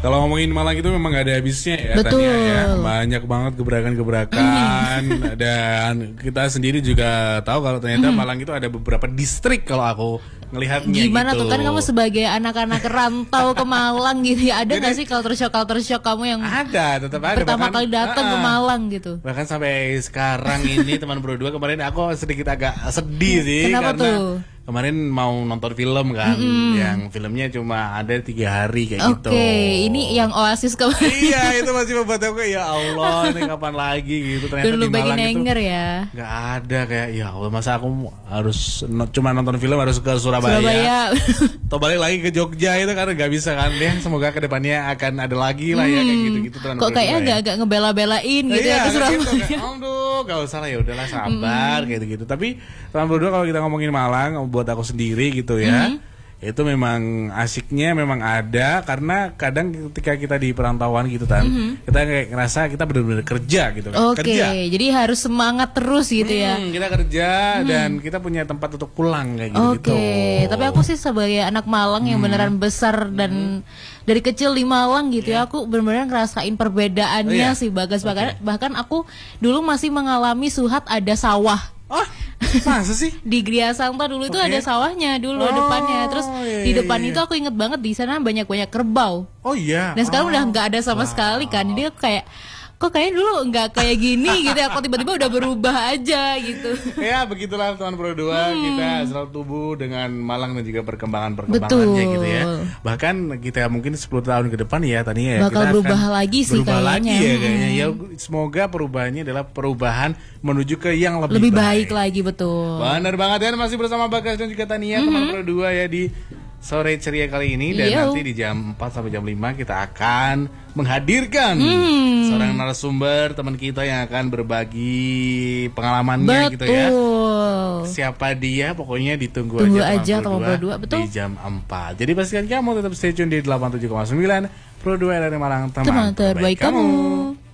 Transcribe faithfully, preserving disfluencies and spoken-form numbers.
Kalau ngomongin Malang itu memang gak ada habisnya ya. Betul. Tania, ya. Banyak banget gebrakan-gebrakan. Dan kita sendiri juga tahu kalau ternyata Malang itu ada beberapa distrik kalau aku ngelihatnya. Gimana gitu. tuh, kan kamu sebagai anak-anak rantau ke Malang gitu ya, ada nggak sih culture shock culture shock kamu yang ada, tetap ada. pertama bahkan, kali datang uh, ke Malang gitu? Bahkan sampai sekarang ini teman berdua kemarin aku sedikit agak sedih sih. Kenapa karena tuh? Kemarin mau nonton film kan, mm-hmm. yang filmnya cuma ada tiga hari kayak okay, gitu. Oke, ini yang Oasis kemarin. Iya, itu masih membuat aku ya Allah, ini kapan lagi gitu. Ternyata dulu di Malang itu ya. Gak ada kayak ya Allah, masa aku harus no, cuma nonton film harus ke Surabaya. Surabaya. Atau balik lagi ke Jogja itu karena gak bisa kan deh. Semoga kedepannya akan ada lagi lah ya kayak gitu-gitu. Kok kayaknya agak-agak ya. ngebela-belain gitu iya, ya ke Surabaya. Gitu, aduh, gak usah lah, ya udahlah sabar mm. gitu-gitu. Tapi teman berdua kalau kita ngomongin Malang, buat aku sendiri gitu ya. Mm-hmm. Itu memang asiknya memang ada karena kadang ketika kita di perantauan gitu kan, mm-hmm. kita kayak ngerasa kita benar-benar kerja gitu kan. Oke, okay, jadi harus semangat terus gitu hmm, ya. Kita kerja hmm. dan kita punya tempat untuk pulang kayak gitu. Oke, okay. Tapi aku sih sebagai anak Malang yang hmm. beneran besar dan hmm. dari kecil di Malang gitu yeah. ya, aku benar-benar ngerasain perbedaannya oh, yeah. sih Bagas. Bahkan, okay. bahkan aku dulu masih mengalami Suhat ada sawah. Oh, masa sih? Di Gria Sangta dulu okay. itu ada sawahnya dulu oh, depannya. Terus iya, di depan iya. itu aku inget banget di sana banyak-banyak kerbau. Oh iya. Dan sekarang oh. udah nggak ada sama wow. sekali kan. Jadi aku kayak kok kayaknya dulu nggak kayak gini gitu ya, kok tiba-tiba udah berubah aja gitu. Ya begitulah teman berdua, hmm. kita selalu tubuh dengan Malang dan juga perkembangan-perkembangannya gitu ya. Bahkan kita mungkin sepuluh tahun ke depan ya Tania ya, bakal kita berubah akan lagi sih berubah kayaknya. lagi ya kayaknya. Ya semoga perubahannya adalah perubahan menuju ke yang lebih, lebih baik. baik lagi, betul. Benar banget ya, masih bersama Bagas dan juga Tania mm-hmm. teman berdua ya di sore ceria kali ini. Dan Yo. nanti di jam empat sampai jam lima kita akan menghadirkan hmm. seorang narasumber teman kita yang akan berbagi pengalamannya. Betul. Gitu ya. Siapa dia pokoknya ditunggu Tunggu aja, aja teman berdua, betul. Di jam empat. Jadi pastikan kamu tetap stay tune di delapan puluh tujuh koma sembilan Pro dua dari Malang, teman, teman terbaik, terbaik kamu, kamu.